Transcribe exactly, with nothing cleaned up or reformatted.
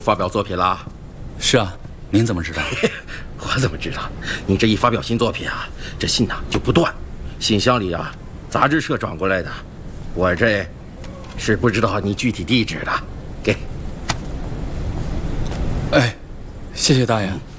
发表作品了？ 是啊，您怎么知道？ 我怎么知道？你这一发表新作品啊，这信呐就不断，信箱里啊，杂志社转过来的，我这是不知道你具体地址的，给。 哎，谢谢大爷。